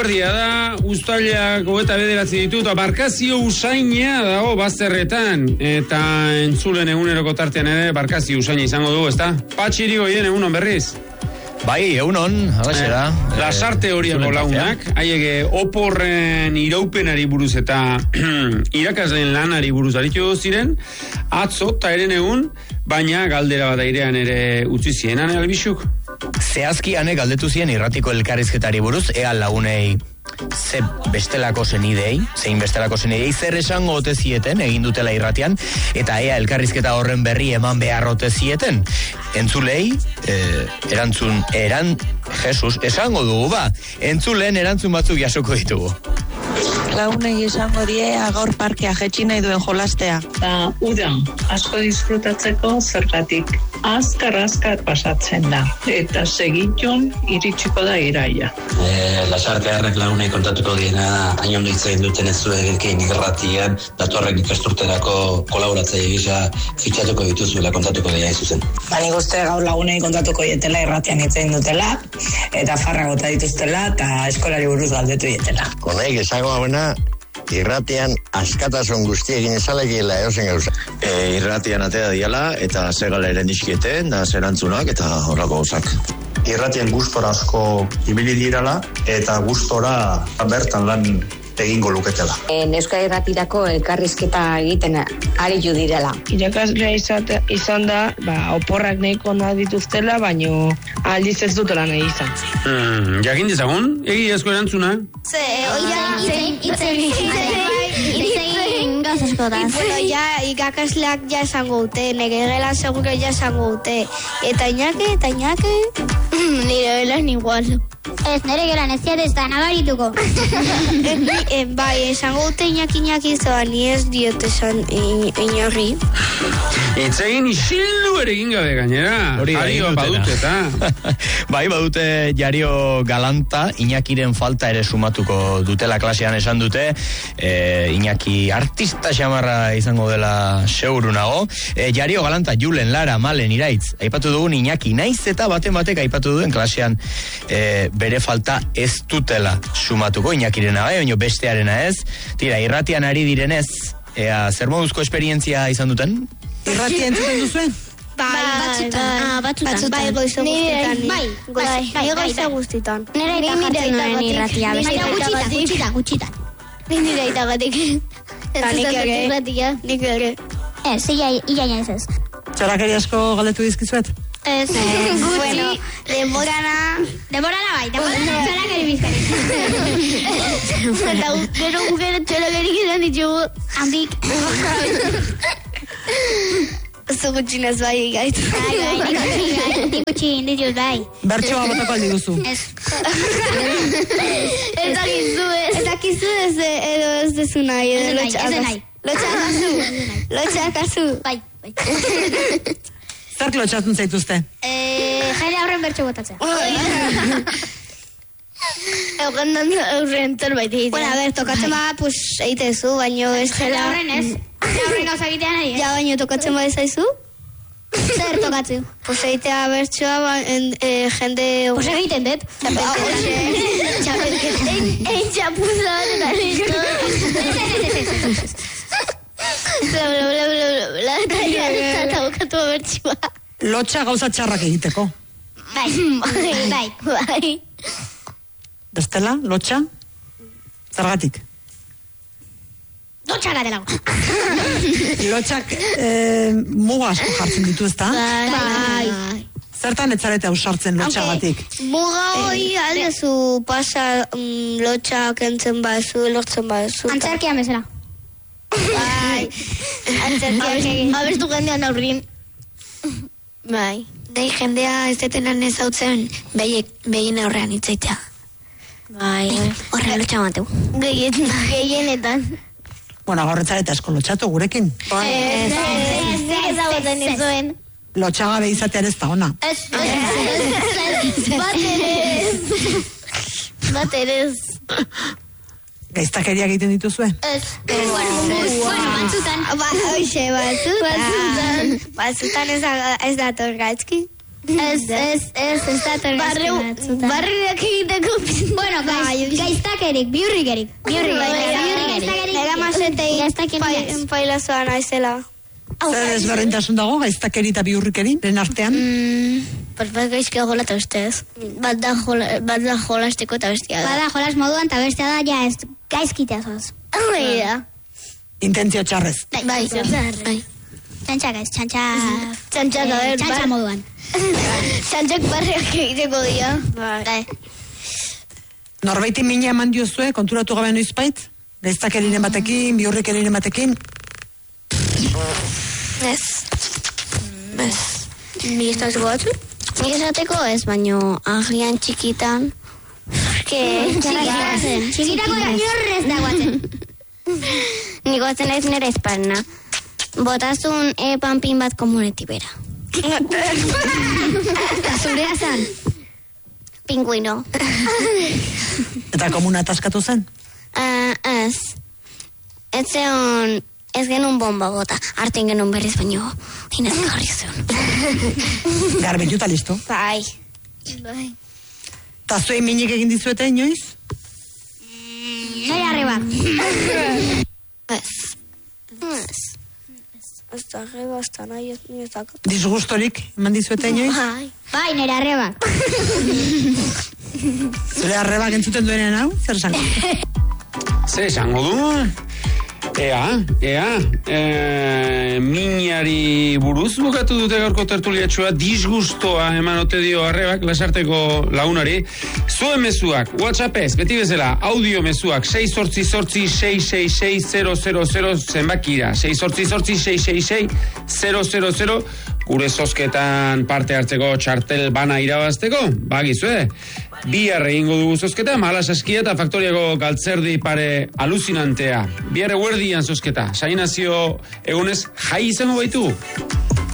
Eguerdia da, uztailak 29 ditut, barkazio usaina dago bazterretan, eta entzulen eguneroko tartean ere barkazio usaina izango du, ezta? Patxiri goien egunon berriz? Bai, egunon, alaxera. Lasarte horiako launak, haiege oporren iraupenari buruz eta irakasleen lanari buruz aritu ziren, atzo eta eren egun, baina galdera bat airean ere utzi zien, ane albixuk? Zehazki ane galdetu zien irratiko elkarrizketari buruz, ea lagunei zein bestelako zenidei zer esango ote zieten egin dutela irratian, eta ea elkarrizketa horren berri eman behar ote zieten. Entzulei, Jesus, esango dugu ba, entzulen erantzun batzuk jasoko ditugu. Lagunei esango die gaur parkea jetxi nahi duen jolastea. Udan, asko disfrutatzeko zergatik azkar pasatzen da. Eta segitun iritsiko da iraia. Lasartearrek lagunei kontatuko diena, hain ondo hitzein duten ez zuegekin irratian, datorren ikasturterako kolaboratzaile gisa fitxatuko dituzuela kontatuko dira izuzen. Nik uste gaur lagunei kontatuko dietela irratian hitzein dutela, eta farra gota dituztela, eta eskolari buruz galdetu dietela. Konek esango abena, irratian askatasun guztiekin ezalegiela eozen gauza. Irratian atea diala eta segala eren iskieten, da zerantzunak eta horrako gauzak. Irratian gustora asko ibili dirala eta gustora bertan lan egingo luketela. Euskal Irratirako elkarrizketa egiten aritu direla. Irakaslea izan da, oporrak nahiko nahi dituztela, baino aldiz ez dutela nahi izan. Jakin dezagun, egiazko erantzuna? Itzein gazaskotan. Bueno, ikakasleak ja esango dute, nire gelan seguro ja esango dute. Eta Iñaki? Nire gelan igual. Ez, nire gelan ez ziat ez da nabarituko. Bai, esango dute Iñaki zoa, ni ez diot esan Iñarri. Itzein isildu ere gabe gainera. Jario badute eta. Bai, badute Jario galanta, Iñakiren falta ere sumatuko dutela klasean esan dute. Iñaki artista xamarra izango dela seguru nago. Jario galanta, Julen, Lara, Malen, Iraitz, aipatu dugun Iñaki, naiz eta batek aipatu duen klasean bere falta ez dutela sumatuko Iñakirena, baina bestearena ez. Tira, irratian ari direnez, zer moduzko esperientzia izan duten? Irratia entzuten duzuen? Batzutan. Bai, goizo guztietan. Bai, goizo guztietan. Nire eta jartzen nuen irratia. Baina gutxitan. Nire itagatik. Nik ere. Ez, ia ez. Txorakeri asko galdetu dizkizuet? Ez, gutxi, denborana bai, txorakeri bizkari. Eta gero gukera txorakeri izan ditugu. Handik. Oso gutxinez bai gaitu. Nik gutxin ditut bai. Bertxoa botako aldi duzu. Ez. Eta kizu edo ez dezu nahi. Ez nahi. Lotxakazu. Bai. Zerk lotxatun zaituzte? Jere aurren bertxo botatzea. Aurren zerbait egitea. Bueno, a ver, tokatzen ba, pues, egitezu, baino ez zela. Aurren ez. Aurren gauza egitean nahi. Ja, baino tokatzen ba ezaizu? Zer tokatzen? Pues egitea bertsoa, jende... Pues egiten dut. Egin txapuza bat eta listo. Bla, eta bukatu bertsoa. Lotxa gauza txarrak egiteko. Bai. Bestela, lotxa? Zergatik? Lotxara dela. Lotxak muga asko jartzen ditu, ezta? Bai. Zertan etzarete ausartzen lotxagatik? Muga hori aldezu pasa lotxak entzen bazu, lortzen bazu. Antzerkian bezala. Bai. Antzerkian. Abertu jendean aurrin. Bai. Dei jendea ez detenan ez hautzen begin aurrean itzaitea. Bai. Horre lotxa mateu. Gehienetan. Bueno, gaur etzarete asko lotxatu gurekin. Ez dagoetan izuen. Lotxagabe izatean ez da ona. Bat ere ez. Gaiztakeria egiten dituzue? Ez. Batzutan. Batzutan ez dator gaizki. Ez dator barriak egiteko. Bueno, gaiztakerik, biurrikerik. Nega pailazoan aizela. Zer ezberdintasun dago, gaiztakeri eta biurrikeri, den artean? Bat gaizkio jola eta beste ez. Bat da jolasteko eta bestia da. Bada jolas moduan eta bestia da, ja ez gaizkitea zoz. Da. Intentzio txarrez. Bai. Txantxak ez, Txantxa moduan. Txantxak barriak egiteko dira. Bai. Norbaiti mina eman diozue, konturatu gabe noizbait? Gaiztakeriren batekin, biurrikeriren batekin? Ez. Ni estatuko batzu? Ni esateko ez, baino agian txikitan. Txikitako norrez dagoatzen. Ni goatzen ez nire esparna. Botazun panpin bat komuneti bera. Eta zurea zan? Pingüino. Eta komuna ataskatu zen? Ez. Ez genuen bomba bota. Arten genuen berriz baino. Inaz garri zuen. Garbitu eta listo. Bai. Ta zuei minik egin dizuete inoiz? Nire arriba. Ez da arreba, ez da nahi, ez da. Disgustorik eman dizuete inoiz? Bai, nire arreba. Zure arrebak entzuten duenen hau? Zer esango? Zer esango du? Minari buruz bukatu dute gaurko tertuliatxoa, disgustoa eman ote dio arrebak lasarteko lagunari. Zuen mezuak, WhatsAppez, beti bezala, audio mezuak 688-666-000 zenbakira, 688-666-000 gure zozketan parte hartzeko txartel bana irabazteko, bagizue. Bihar egingo dugu zozketa, Malas Askia eta Faktoriako galtzerdi pare aluzinantea. Bihar eguerdian zozketa, sainazio egunez jai izango baitu.